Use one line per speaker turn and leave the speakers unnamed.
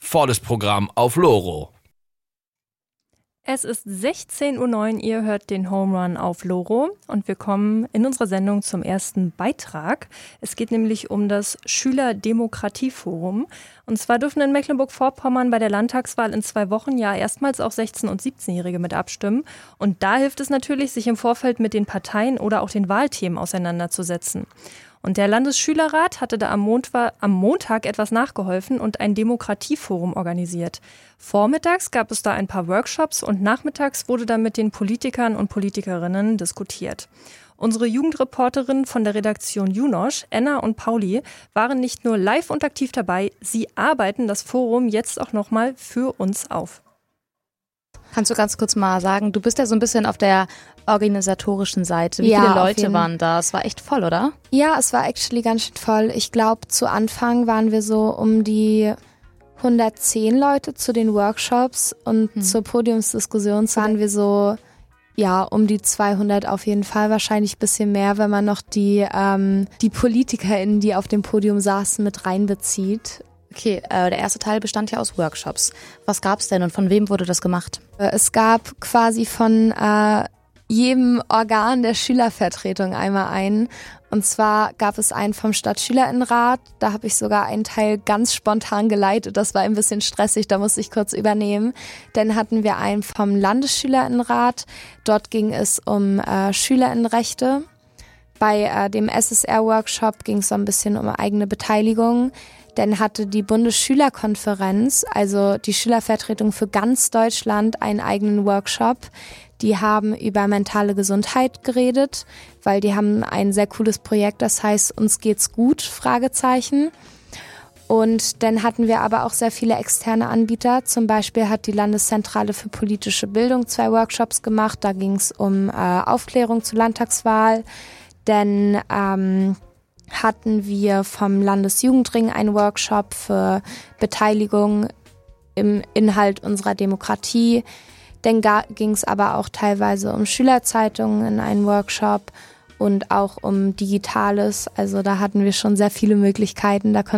volles Programm auf Loro.
Es ist 16:09 Uhr, ihr hört den Home Run auf Loro und wir kommen in unserer Sendung zum ersten Beitrag. Es geht nämlich um das Schülerdemokratieforum. Und zwar dürfen in Mecklenburg-Vorpommern bei der Landtagswahl in 2 Wochen ja erstmals auch 16- und 17-Jährige mit abstimmen. Und da hilft es natürlich, sich im Vorfeld mit den Parteien oder auch den Wahlthemen auseinanderzusetzen. Und der Landesschülerrat hatte da am Montag etwas nachgeholfen und ein Demokratieforum organisiert. Vormittags gab es da ein paar Workshops und nachmittags wurde dann mit den Politikern und Politikerinnen diskutiert. Unsere Jugendreporterinnen von der Redaktion Junosch, Enna und Pauli, waren nicht nur live und aktiv dabei, sie arbeiten das Forum jetzt auch nochmal für uns auf.
Kannst du ganz kurz mal sagen, du bist ja so ein bisschen auf der organisatorischen Seite. Wie viele Leute waren da? Es war echt voll, oder?
Ja, es war actually ganz schön voll. Ich glaube, zu Anfang waren wir so um die 110 Leute zu den Workshops und zur Podiumsdiskussion waren wir so, ja, um die 200 auf jeden Fall, wahrscheinlich ein bisschen mehr, wenn man noch die PolitikerInnen, die auf dem Podium saßen, mit reinbezieht.
Okay, der erste Teil bestand ja aus Workshops. Was gab's denn und von wem wurde das gemacht?
Es gab quasi von jedem Organ der Schülervertretung einmal einen. Und zwar gab es einen vom Stadtschülerinnenrat. Da habe ich sogar einen Teil ganz spontan geleitet. Das war ein bisschen stressig, da musste ich kurz übernehmen. Dann hatten wir einen vom Landesschülerinnenrat. Dort ging es um Schülerinnenrechte. Bei dem SSR-Workshop ging es so ein bisschen um eigene Beteiligung. Dann hatte die Bundesschülerkonferenz, also die Schülervertretung für ganz Deutschland, einen eigenen Workshop. Die haben über mentale Gesundheit geredet, weil die haben ein sehr cooles Projekt, das heißt Uns geht's gut, Fragezeichen. Und dann hatten wir aber auch sehr viele externe Anbieter. Zum Beispiel hat die Landeszentrale für politische Bildung 2 Workshops gemacht. Da ging es um Aufklärung zur Landtagswahl. Dann hatten wir vom Landesjugendring einen Workshop für Beteiligung im Inhalt unserer Demokratie. Dann ging es aber auch teilweise um Schülerzeitungen in einem Workshop und auch um Digitales. Also da hatten wir schon sehr viele Möglichkeiten. Da